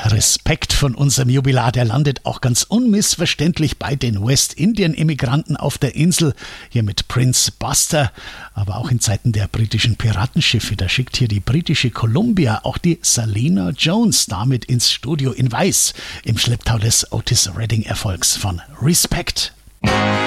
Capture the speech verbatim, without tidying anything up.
Respekt von unserem Jubilar, der landet auch ganz unmissverständlich bei den Westindien-Immigranten auf der Insel, hier mit Prince Buster, aber auch in Zeiten der britischen Piratenschiffe. Da schickt hier die britische Columbia auch die Salina Jones damit ins Studio in Weiß, im Schlepptau des Otis Redding-Erfolgs von Respect.